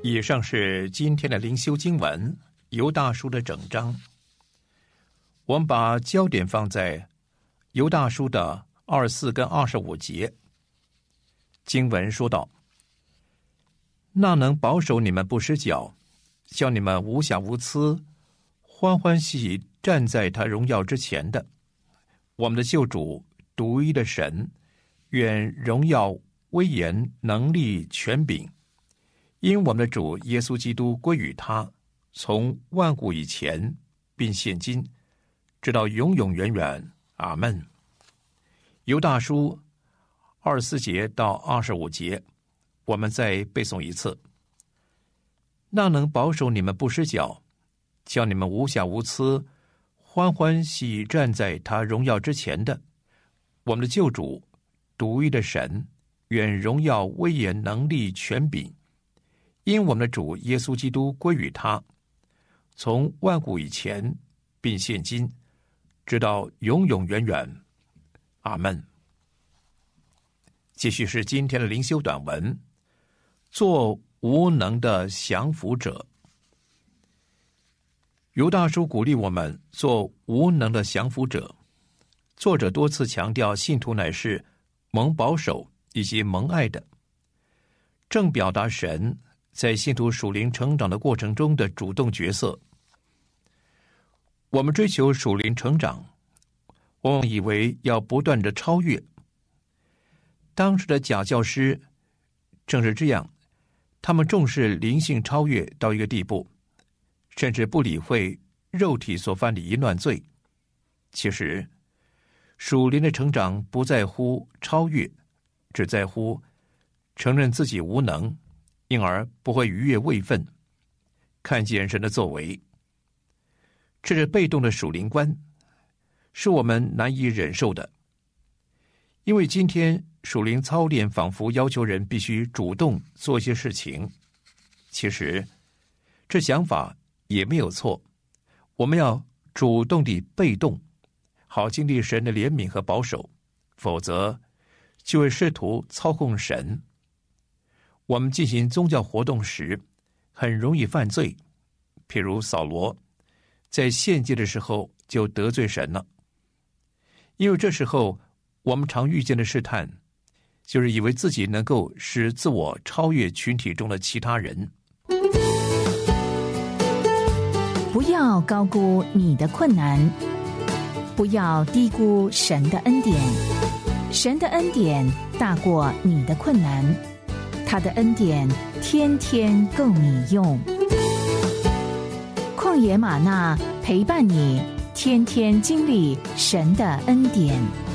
以上是今天的灵修经文，犹大书的整章。我们把焦点放在犹大书的24跟25节。经文说道：那能保守你们不失脚，叫你们无瑕无疵，欢欢喜喜站在他荣耀之前的，我们的救主独一的神，愿荣耀威严能力权柄因我们的主耶稣基督归于他，从万古以前并现今直到永永远远。阿们。犹大书24节到25节，我们再背诵一次。那能保守你们不失脚，叫你们无瑕无疵，欢欢喜喜站在他荣耀之前的，我们的救主独一的神，愿荣耀威严能力权柄因我们的主耶稣基督归于他，从万古以前并现今直到永永远远。阿们。继续是今天的灵修短文，做无能的降服者。犹大书鼓励我们做无能的降服者。作者多次强调信徒乃是蒙保守以及蒙爱的，正表达神在信徒属灵成长的过程中的主动角色。我们追求属灵成长，往往以为要不断的超越。当时的假教师正是这样，他们重视灵性超越到一个地步，甚至不理会肉体所犯的淫乱罪。其实属灵的成长不在乎超越，只在乎承认自己无能，因而不会逾越位分，看见神的作为。这是被动的属灵观，是我们难以忍受的。因为今天属灵操练仿佛要求人必须主动做一些事情，其实这想法也没有错。我们要主动地被动，好经历神的怜悯和保守，否则就会试图操控神。我们进行宗教活动时很容易犯罪，譬如扫罗在献祭的时候就得罪神了。因为这时候我们常遇见的试探，就是以为自己能够使自我超越群体中的其他人。 不要高估你的困难，不要低估神的恩典。神的恩典大过你的困难，他的恩典天天够你用。旷野吗哪陪伴你，天天经历神的恩典。